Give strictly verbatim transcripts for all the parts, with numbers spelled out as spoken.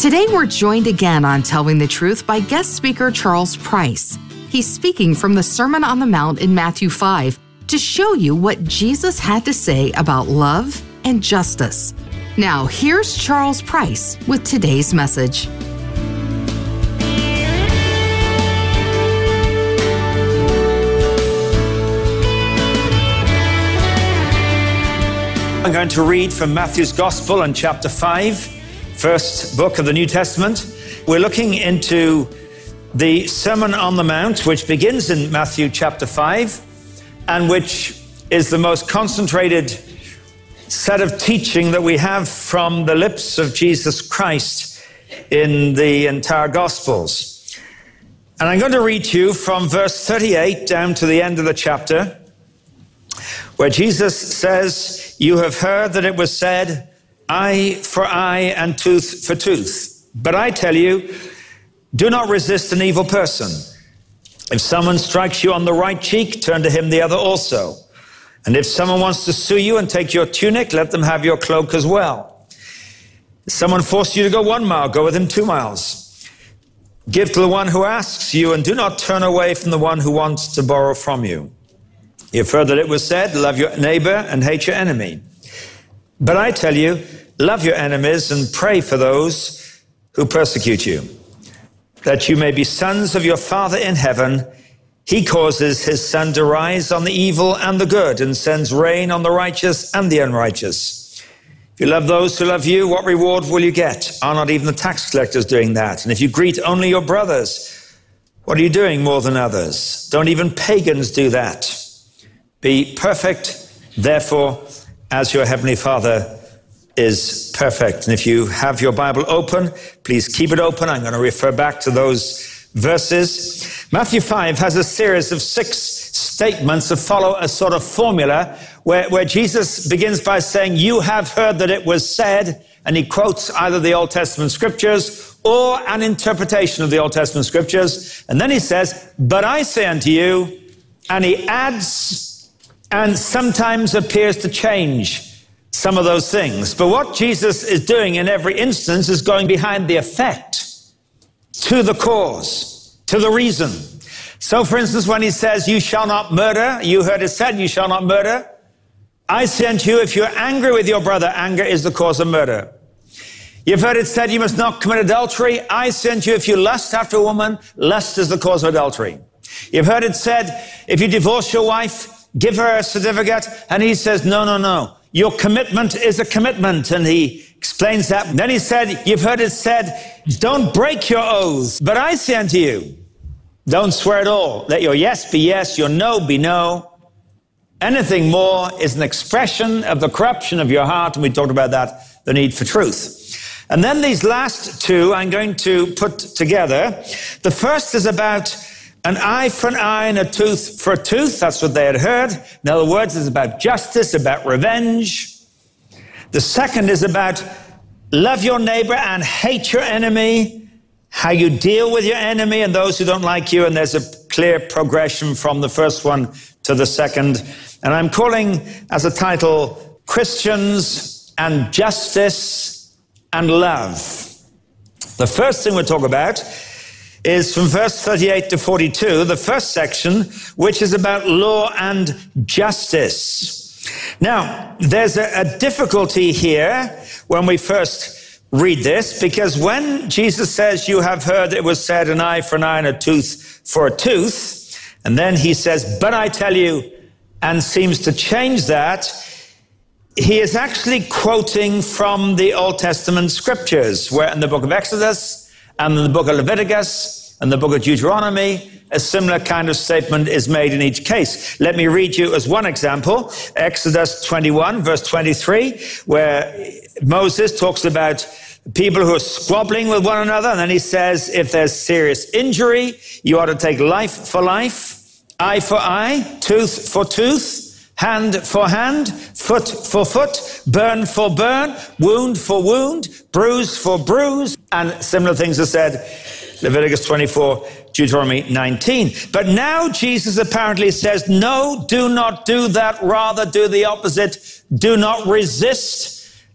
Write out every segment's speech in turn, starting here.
Today we're joined again on Telling the Truth by guest speaker Charles Price. He's speaking from the Sermon on the Mount in Matthew five to show you what Jesus had to say about love and justice. Now, here's Charles Price with today's message. I'm going to read from Matthew's Gospel in chapter five, first book of the New Testament. We're looking into the Sermon on the Mount, which begins in Matthew chapter five, and which is the most concentrated set of teaching that we have from the lips of Jesus Christ in the entire Gospels. And I'm going to read to you from verse thirty-eight down to the end of the chapter, where Jesus says, "You have heard that it was said, eye for eye and tooth for tooth. But I tell you, do not resist an evil person. If someone strikes you on the right cheek, turn to him the other also. And if someone wants to sue you and take your tunic, let them have your cloak as well. If someone forces you to go one mile, go with him two miles. Give to the one who asks you, and do not turn away from the one who wants to borrow from you. You've heard that it was said, love your neighbor and hate your enemy. But I tell you, love your enemies and pray for those who persecute you, that you may be sons of your Father in heaven. He causes his sun to rise on the evil and the good, and sends rain on the righteous and the unrighteous. If you love those who love you, what reward will you get? Are not even the tax collectors doing that? And if you greet only your brothers, what are you doing more than others? Don't even pagans do that. Be perfect, therefore, as your heavenly Father is perfect." And if you have your Bible open, please keep it open. I'm going to refer back to those verses. Matthew five has a series of six statements that follow a sort of formula where, where Jesus begins by saying, "You have heard that it was said," and he quotes either the Old Testament scriptures or an interpretation of the Old Testament scriptures. And then he says, "But I say unto you," and he adds and sometimes appears to change some of those things. But what Jesus is doing in every instance is going behind the effect to the cause, to the reason. So, for instance, when he says, "You shall not murder," you heard it said, "You shall not murder." I say unto you, if you're angry with your brother, anger is the cause of murder. You've heard it said, "You must not commit adultery." I say unto you, if you lust after a woman, lust is the cause of adultery. You've heard it said, if you divorce your wife, give her a certificate. And he says, no, no, no. Your commitment is a commitment. And he explains that. And then he said, you've heard it said, don't break your oaths. But I say unto you, don't swear at all. Let your yes be yes, your no be no. Anything more is an expression of the corruption of your heart. And we talked about that, the need for truth. And then these last two I'm going to put together. The first is about an eye for an eye and a tooth for a tooth. That's what they had heard. In other words, it's about justice, about revenge. The second is about love your neighbor and hate your enemy, how you deal with your enemy and those who don't like you. And there's a clear progression from the first one to the second. And I'm calling as a title, Christians and Justice and Love. The first thing we'll talk about is from verse thirty-eight to forty-two, the first section, which is about law and justice. Now, there's a, a difficulty here when we first read this, because when Jesus says, you have heard it was said, an eye for an eye and a tooth for a tooth, and then he says, but I tell you, and seems to change that, he is actually quoting from the Old Testament scriptures, where in the book of Exodus, and in the book of Leviticus and the book of Deuteronomy, a similar kind of statement is made in each case. Let me read you as one example, Exodus twenty-one, verse twenty-three, where Moses talks about people who are squabbling with one another. And then he says, if there's serious injury, you ought to take life for life, eye for eye, tooth for tooth, hand for hand, foot for foot, burn for burn, wound for wound, bruise for bruise, and similar things are said, Leviticus twenty-four, Deuteronomy nineteen. But now Jesus apparently says, no, do not do that. Rather do the opposite. Do not resist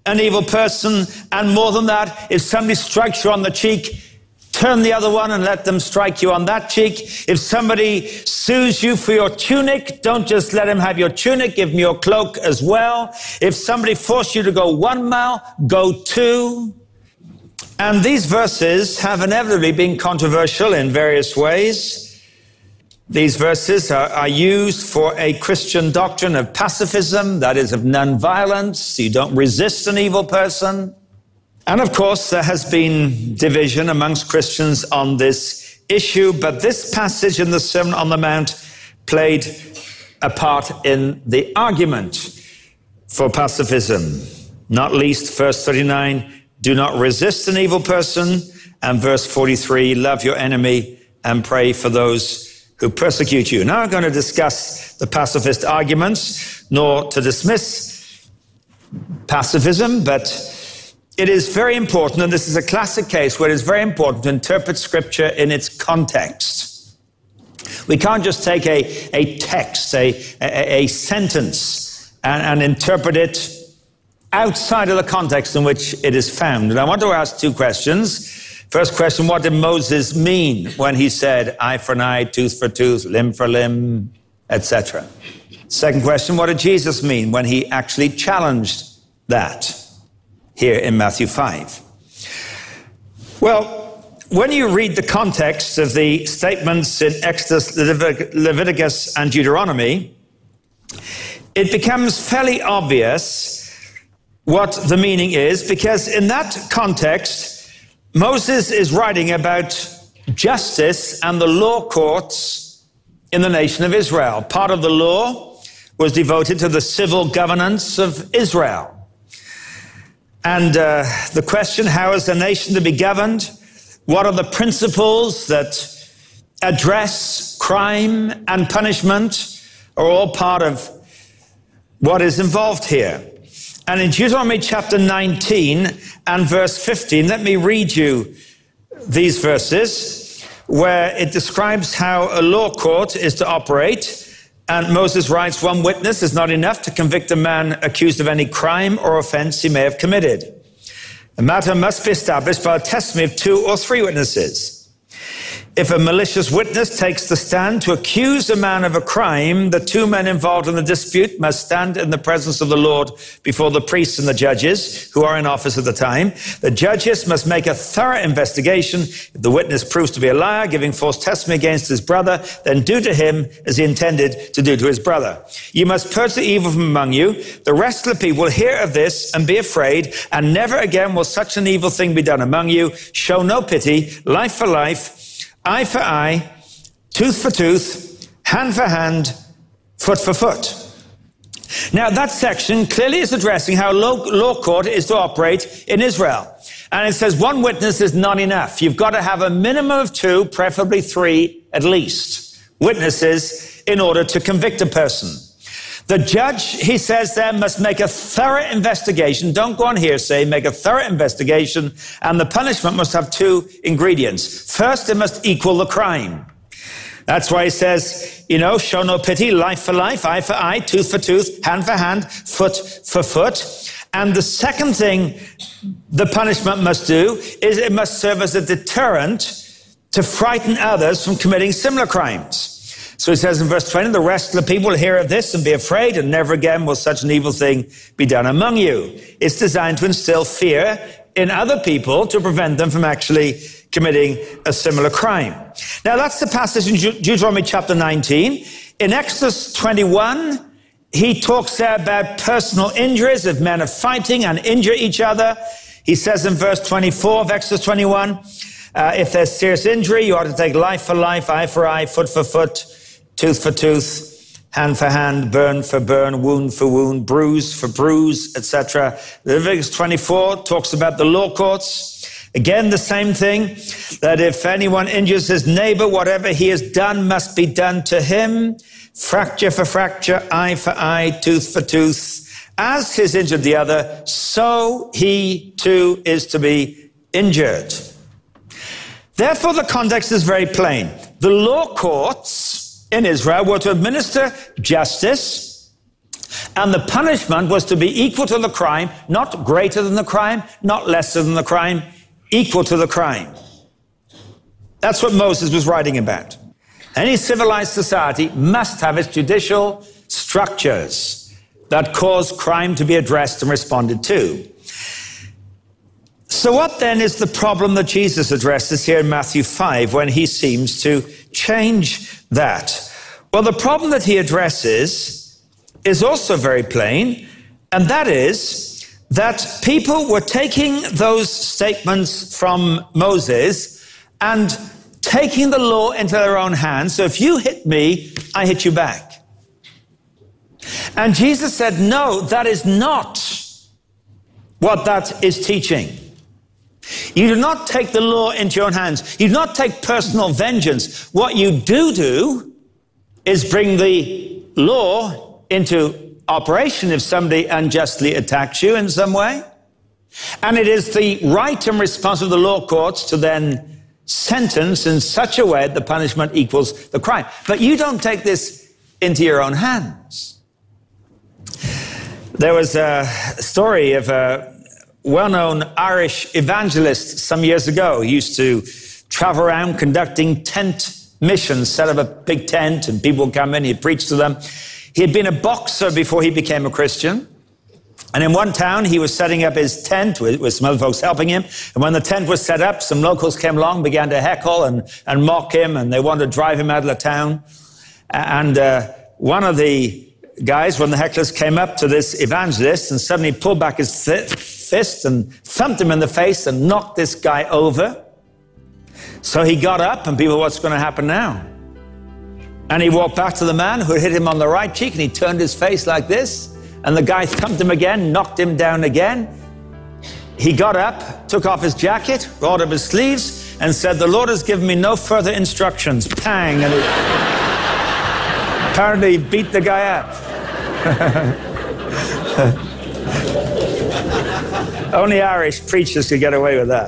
an evil person. And more than that, if somebody strikes you on the cheek, turn the other one and let them strike you on that cheek. If somebody sues you for your tunic, don't just let him have your tunic, give him your cloak as well. If somebody forces you to go one mile, go two. And these verses have inevitably been controversial in various ways. These verses are, are used for a Christian doctrine of pacifism, that is, of nonviolence. You don't resist an evil person. And of course, there has been division amongst Christians on this issue, but this passage in the Sermon on the Mount played a part in the argument for pacifism. Not least, verse thirty-nine, do not resist an evil person, and verse forty-three, love your enemy and pray for those who persecute you. Now I'm going to discuss the pacifist arguments, nor to dismiss pacifism, but it is very important, and this is a classic case where it is very important to interpret Scripture in its context. We can't just take a, a text, a, a, a sentence, and, and interpret it outside of the context in which it is found. And I want to ask two questions. First question, what did Moses mean when he said eye for an eye, tooth for tooth, limb for limb, et cetera? Second question, what did Jesus mean when he actually challenged that here in Matthew five? Well, when you read the context of the statements in Exodus, Leviticus, and Deuteronomy, it becomes fairly obvious what the meaning is, because in that context, Moses is writing about justice and the law courts in the nation of Israel. Part of the law was devoted to the civil governance of Israel. And uh, the question, how is the nation to be governed? What are the principles that address crime and punishment are all part of what is involved here. And in Deuteronomy chapter nineteen and verse fifteen, let me read you these verses where it describes how a law court is to operate. And Moses writes, one witness is not enough to convict a man accused of any crime or offense he may have committed. The matter must be established by a testimony of two or three witnesses. If a malicious witness takes the stand to accuse a man of a crime, the two men involved in the dispute must stand in the presence of the Lord before the priests and the judges who are in office at the time. The judges must make a thorough investigation. If the witness proves to be a liar, giving false testimony against his brother, then do to him as he intended to do to his brother. You must purge the evil from among you. The rest of the people will hear of this and be afraid, and never again will such an evil thing be done among you. Show no pity, life for life, eye for eye, tooth for tooth, hand for hand, foot for foot. Now, that section clearly is addressing how law, law court is to operate in Israel. And it says one witness is not enough. You've got to have a minimum of two, preferably three at least, witnesses in order to convict a person. The judge, he says there, must make a thorough investigation. Don't go on hearsay, make a thorough investigation. And the punishment must have two ingredients. First, it must equal the crime. That's why he says, you know, show no pity, life for life, eye for eye, tooth for tooth, hand for hand, foot for foot. And the second thing the punishment must do is it must serve as a deterrent to frighten others from committing similar crimes. So he says in verse twenty, the rest of the people will hear of this and be afraid, and never again will such an evil thing be done among you. It's designed to instill fear in other people to prevent them from actually committing a similar crime. Now that's the passage in Deuteronomy chapter nineteen. In Exodus twenty-one, he talks there about personal injuries, if men are fighting and injure each other. He says in verse twenty-four of Exodus twenty-one, uh, if there's serious injury, you ought to take life for life, eye for eye, foot for foot, tooth for tooth, hand for hand, burn for burn, wound for wound, bruise for bruise, et cetera. Leviticus twenty-four talks about the law courts. Again, the same thing, that if anyone injures his neighbor, whatever he has done must be done to him. Fracture for fracture, eye for eye, tooth for tooth. As he's injured the other, so he too is to be injured. Therefore, the context is very plain. The law courts in Israel were to administer justice And the punishment was to be equal to the crime, not greater than the crime, not lesser than the crime, equal to the crime. That's what Moses was writing about. Any civilized society must have its judicial structures that cause crime to be addressed and responded to. So what then is the problem that Jesus addresses here in Matthew five when he seems to change that? Well, the problem that he addresses is also very plain, and that is that people were taking those statements from Moses and taking the law into their own hands. So if you hit me, I hit you back. And Jesus said, no, that is not what that is teaching. You do not take the law into your own hands. You do not take personal vengeance. What you do do is bring the law into operation if somebody unjustly attacks you in some way. And it is the right and responsibility of the law courts to then sentence in such a way that the punishment equals the crime. But you don't take this into your own hands. There was a story of a well-known Irish evangelist some years ago. He used to travel around conducting tent missions, set up a big tent, and people would come in, he'd preach to them. He had been a boxer before he became a Christian. And in one town, he was setting up his tent with, with some other folks helping him. And when the tent was set up, some locals came along, began to heckle and, and mock him, and they wanted to drive him out of the town. And uh, one of the guys, when the hecklers came up to this evangelist and suddenly pulled back his th- fist and thumped him in the face and knocked this guy over. So he got up, and people, what's going to happen now? And he walked back to the man who had hit him on the right cheek, and he turned his face like this. And the guy thumped him again, knocked him down again. He got up, took off his jacket, rolled up his sleeves, and said, the Lord has given me no further instructions. Pang! And he apparently beat the guy up. Only Irish preachers could get away with that.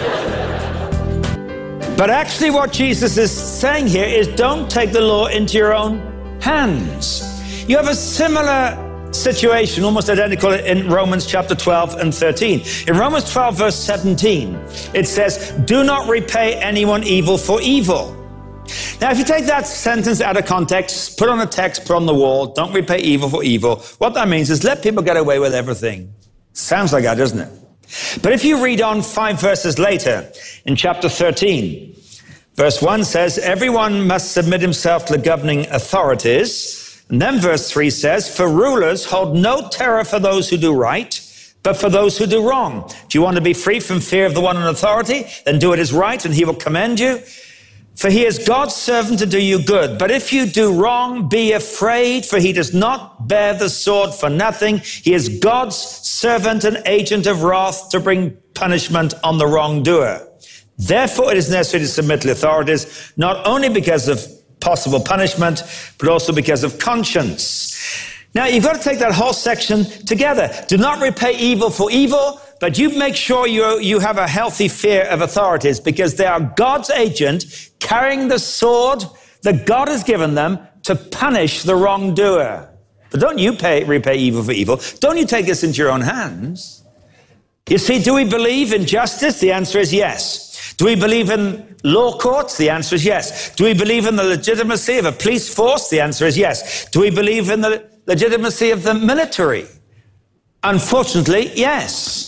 But actually what Jesus is saying here is don't take the law into your own hands. You have a similar situation, almost identical, in Romans chapter twelve and thirteen. In Romans twelve verse seventeen, it says, do not repay anyone evil for evil. Now, if you take that sentence out of context, put on a text, put on the wall, don't repay evil for evil, what that means is let people get away with everything. Sounds like that, doesn't it? But if you read on five verses later, in chapter thirteen, verse one says, everyone must submit himself to the governing authorities. And then verse three says, for rulers hold no terror for those who do right, but for those who do wrong. Do you want to be free from fear of the one in authority? Then do what is right, and he will commend you. For he is God's servant to do you good. But if you do wrong, be afraid, for he does not bear the sword for nothing. He is God's servant and agent of wrath to bring punishment on the wrongdoer. Therefore, it is necessary to submit to the authorities, not only because of possible punishment, but also because of conscience. Now, you've got to take that whole section together. Do not repay evil for evil, but you make sure you, you have a healthy fear of authorities, because they are God's agent carrying the sword that God has given them to punish the wrongdoer. But don't you pay, repay evil for evil. Don't you take this into your own hands. You see, do we believe in justice? The answer is yes. Do we believe in law courts? The answer is yes. Do we believe in the legitimacy of a police force? The answer is yes. Do we believe in the legitimacy of the military? Unfortunately, yes.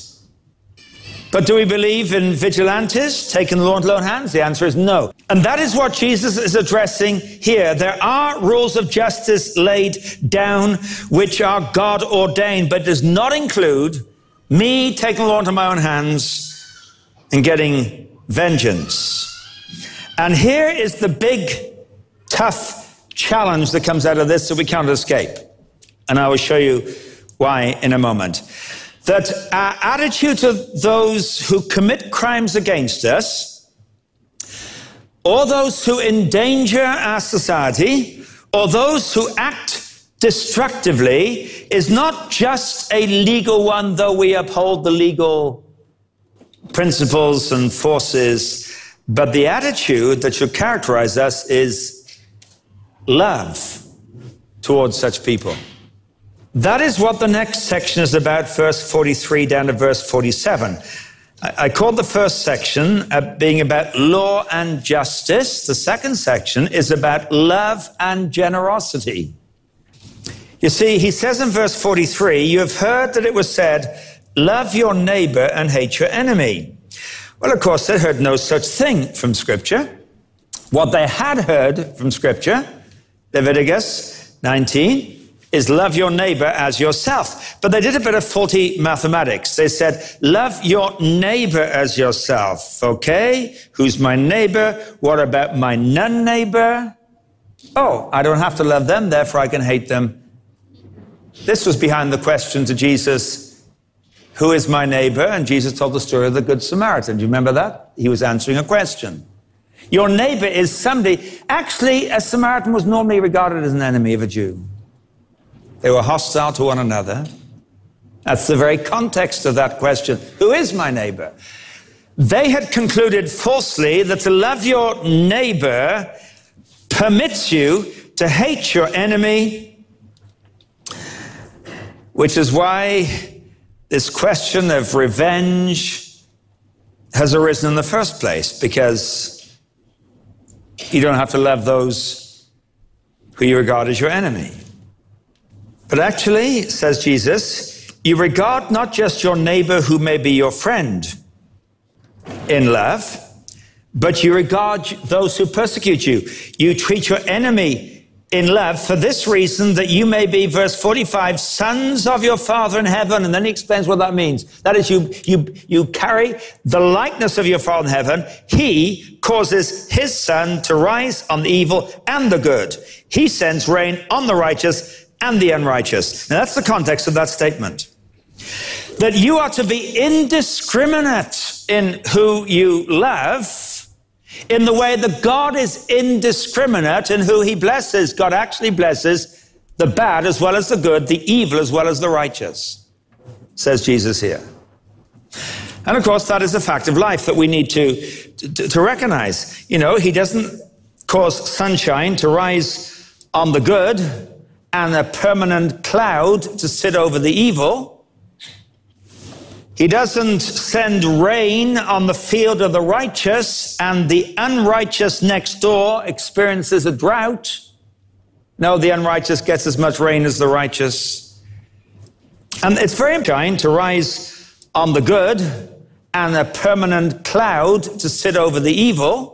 But do we believe in vigilantes taking the law into their own hands? The answer is no. And that is what Jesus is addressing here. There are rules of justice laid down which are God ordained, but does not include me taking the law into my own hands and getting vengeance. And here is the big, tough challenge that comes out of this that we can't escape. And I will show you why in a moment. That our attitude to those who commit crimes against us, or those who endanger our society, or those who act destructively, is not just a legal one, though we uphold the legal principles and forces, but the attitude that should characterize us is love towards such people. That is what the next section is about, verse forty-three down to verse forty-seven. I called the first section uh, being about law and justice. The second section is about love and generosity. You see, he says in verse forty-three, you have heard that it was said, love your neighbor and hate your enemy. Well, of course, they heard no such thing from Scripture. What they had heard from Scripture, Leviticus nineteen, is love your neighbor as yourself. But they did a bit of faulty mathematics. They said, love your neighbor as yourself. Okay, who's my neighbor? What about my non-neighbor? Oh, I don't have to love them, therefore I can hate them. This was behind the question to Jesus, who is my neighbor? And Jesus told the story of the Good Samaritan. Do you remember that? He was answering a question. Your neighbor is somebody. Actually, a Samaritan was normally regarded as an enemy of a Jew. They were hostile to one another. That's the very context of that question. Who is my neighbor? They had concluded falsely that to love your neighbor permits you to hate your enemy, which is why this question of revenge has arisen in the first place, because you don't have to love those who you regard as your enemy. But actually, says Jesus, you regard not just your neighbor who may be your friend in love, but you regard those who persecute you. You treat your enemy in love for this reason, that you may be, verse forty-five, sons of your Father in heaven. And then he explains what that means. That is, you, you, you carry the likeness of your Father in heaven. He causes his sun to rise on the evil and the good. He sends rain on the righteous and the unrighteous. Now that's the context of that statement. That you are to be indiscriminate in who you love, in the way that God is indiscriminate in who he blesses. God actually blesses the bad as well as the good, the evil as well as the righteous, says Jesus here. And of course, that is a fact of life that we need to, to, to recognize. You know, he doesn't cause sunshine to rise on the good and a permanent cloud to sit over the evil. He doesn't send rain on the field of the righteous and the unrighteous next door experiences a drought. No, the unrighteous gets as much rain as the righteous. And it's very important to rise on the good and a permanent cloud to sit over the evil.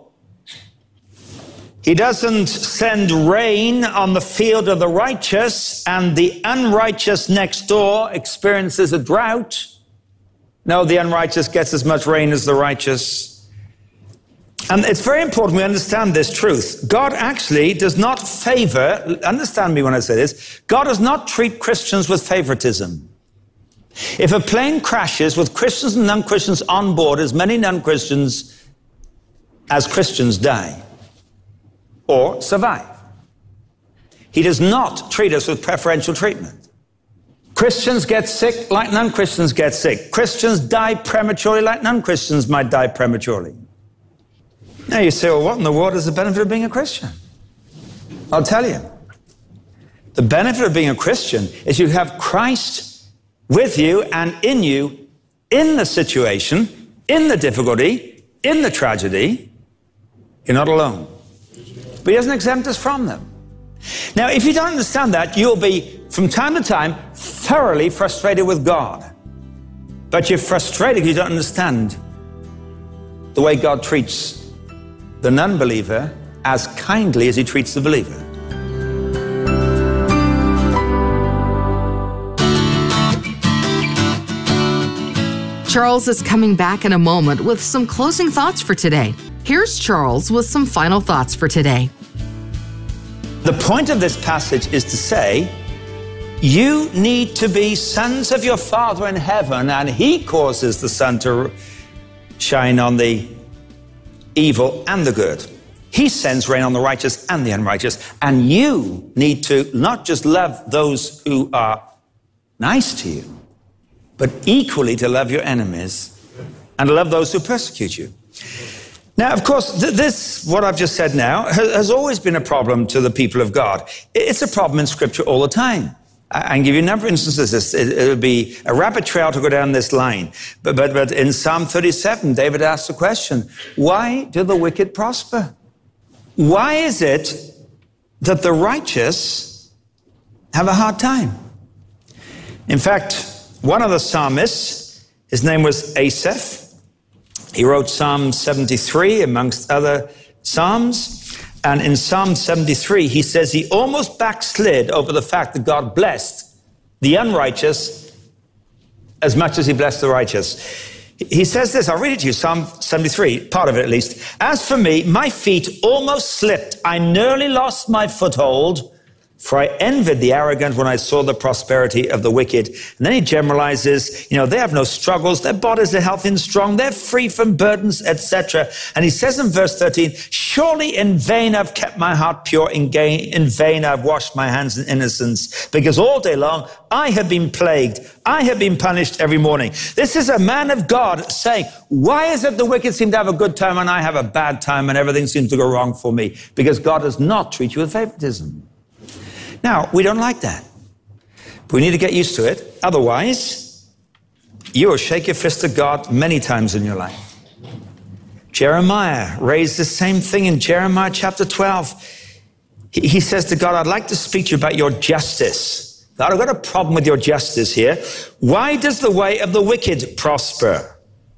He doesn't send rain on the field of the righteous and the unrighteous next door experiences a drought. No, the unrighteous gets as much rain as the righteous. And it's very important we understand this truth. God actually does not favor, understand me when I say this, God does not treat Christians with favoritism. If a plane crashes with Christians and non-Christians on board, as many non-Christians as Christians die or survive. He does not treat us with preferential treatment. Christians get sick like non-Christians get sick. Christians die prematurely like non-Christians might die prematurely. Now you say, well, what in the world is the benefit of being a Christian? I'll tell you. The benefit of being a Christian is you have Christ with you and in you, in the situation, in the difficulty, in the tragedy. You're not alone. But he doesn't exempt us from them. Now, if you don't understand that, you'll be, from time to time, thoroughly frustrated with God. But you're frustrated because you don't understand the way God treats the non-believer as kindly as he treats the believer. Charles is coming back in a moment with some closing thoughts for today. Here's Charles with some final thoughts for today. The point of this passage is to say, you need to be sons of your Father in heaven, and he causes the sun to shine on the evil and the good. He sends rain on the righteous and the unrighteous. And you need to not just love those who are nice to you, but equally to love your enemies and to love those who persecute you. Now, of course, th this, what I've just said now, has, has always been a problem to the people of God. It's a problem in Scripture all the time. I can give you a number of instances. It, it would be a rapid trail to go down this line. But, but, but in Psalm thirty-seven, David asked the question, why do the wicked prosper? Why is it that the righteous have a hard time? In fact, one of the psalmists, his name was Asaph. He wrote Psalm seventy-three amongst other psalms. And in Psalm seventy-three, he says he almost backslid over the fact that God blessed the unrighteous as much as he blessed the righteous. He says this, I'll read it to you, Psalm seventy-three, part of it at least. As for me, my feet almost slipped. I nearly lost my foothold, for I envied the arrogant when I saw the prosperity of the wicked. And then he generalizes, you know, they have no struggles, their bodies are healthy and strong, they're free from burdens, et cetera. And he says in verse thirteen, surely in vain I've kept my heart pure, in vain I've washed my hands in innocence, because all day long I have been plagued, I have been punished every morning. This is a man of God saying, why is it the wicked seem to have a good time and I have a bad time and everything seems to go wrong for me? Because God does not treat you with favoritism. Now, we don't like that. But we need to get used to it. Otherwise, you will shake your fist at God many times in your life. Jeremiah raised the same thing in Jeremiah chapter twelve. He, he says to God, I'd like to speak to you about your justice. God, I've got a problem with your justice here. Why does the way of the wicked prosper?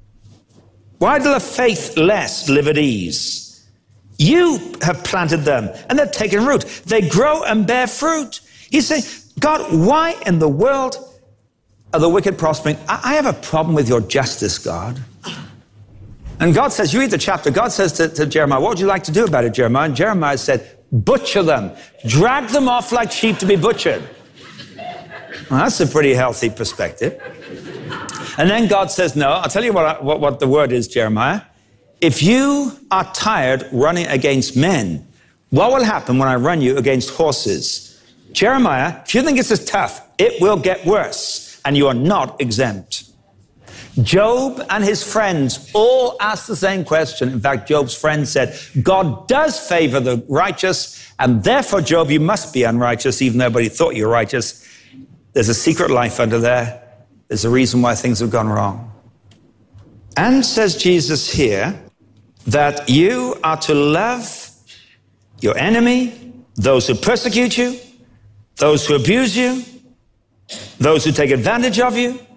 Why do the faithless live at ease? You have planted them, and they've taken root. They grow and bear fruit. He's saying, God, why in the world are the wicked prospering? I have a problem with your justice, God. And God says, you read the chapter, God says to, to Jeremiah, what would you like to do about it, Jeremiah? And Jeremiah said, butcher them. Drag them off like sheep to be butchered. Well, that's a pretty healthy perspective. And then God says, no, I'll tell you what, I, what, what the word is, Jeremiah. If you are tired running against men, what will happen when I run you against horses? Jeremiah, if you think this is tough, it will get worse, and you are not exempt. Job and his friends all asked the same question. In fact, Job's friend said, God does favor the righteous, and therefore, Job, you must be unrighteous, even though nobody thought you were righteous. There's a secret life under there. There's a reason why things have gone wrong. And says Jesus here, that you are to love your enemy, those who persecute you, those who abuse you, those who take advantage of you,